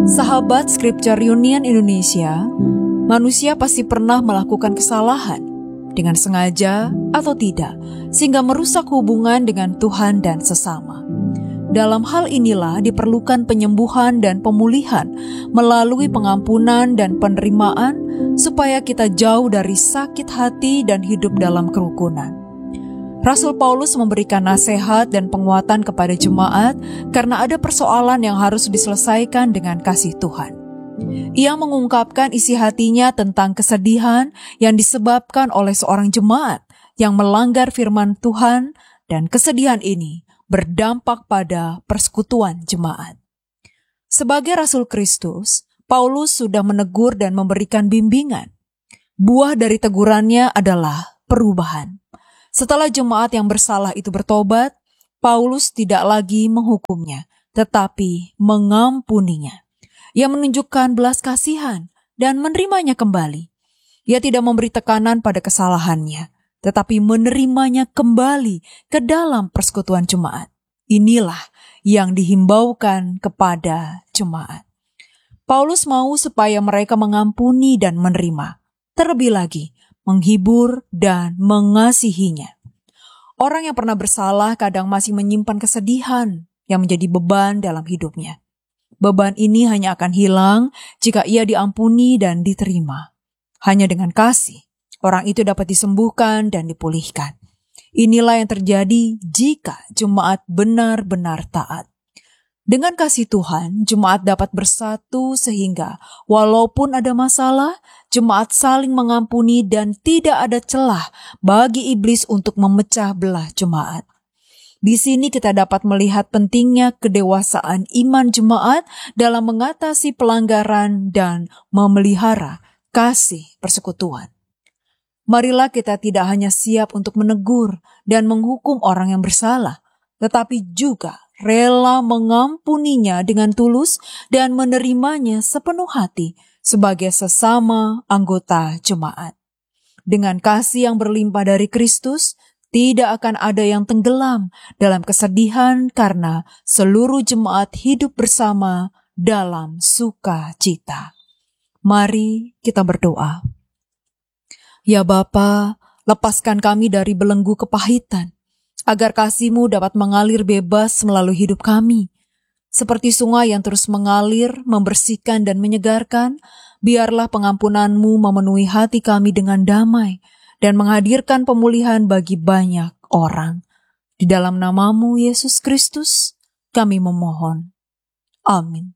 Sahabat Scripture Union Indonesia, manusia pasti pernah melakukan kesalahan dengan sengaja atau tidak, sehingga merusak hubungan dengan Tuhan dan sesama. Dalam hal inilah diperlukan penyembuhan dan pemulihan melalui pengampunan dan penerimaan supaya kita jauh dari sakit hati dan hidup dalam kerukunan. Rasul Paulus memberikan nasihat dan penguatan kepada jemaat karena ada persoalan yang harus diselesaikan dengan kasih Tuhan. Ia mengungkapkan isi hatinya tentang kesedihan yang disebabkan oleh seorang jemaat yang melanggar firman Tuhan, dan kesedihan ini berdampak pada persekutuan jemaat. Sebagai Rasul Kristus, Paulus sudah menegur dan memberikan bimbingan. Buah dari tegurannya adalah perubahan. Setelah jemaat yang bersalah itu bertobat, Paulus tidak lagi menghukumnya, tetapi mengampuninya. Ia menunjukkan belas kasihan dan menerimanya kembali. Ia tidak memberi tekanan pada kesalahannya, tetapi menerimanya kembali ke dalam persekutuan jemaat. Inilah yang dihimbaukan kepada jemaat. Paulus mau supaya mereka mengampuni dan menerima, terlebih lagi menghibur dan mengasihinya. Orang yang pernah bersalah kadang masih menyimpan kesedihan yang menjadi beban dalam hidupnya. Beban ini hanya akan hilang jika ia diampuni dan diterima. Hanya dengan kasih, orang itu dapat disembuhkan dan dipulihkan. Inilah yang terjadi jika jemaat benar-benar taat. Dengan kasih Tuhan, jemaat dapat bersatu sehingga walaupun ada masalah, jemaat saling mengampuni dan tidak ada celah bagi iblis untuk memecah belah jemaat. Di sini kita dapat melihat pentingnya kedewasaan iman jemaat dalam mengatasi pelanggaran dan memelihara kasih persekutuan. Marilah kita tidak hanya siap untuk menegur dan menghukum orang yang bersalah, tetapi juga rela mengampuninya dengan tulus dan menerimanya sepenuh hati sebagai sesama anggota jemaat. Dengan kasih yang berlimpah dari Kristus, tidak akan ada yang tenggelam dalam kesedihan karena seluruh jemaat hidup bersama dalam sukacita. Mari kita berdoa. Ya Bapa, lepaskan kami dari belenggu kepahitan, agar kasih-Mu dapat mengalir bebas melalui hidup kami. Seperti sungai yang terus mengalir, membersihkan dan menyegarkan, biarlah pengampunan-Mu memenuhi hati kami dengan damai dan menghadirkan pemulihan bagi banyak orang. Di dalam nama-Mu, Yesus Kristus, kami memohon. Amin.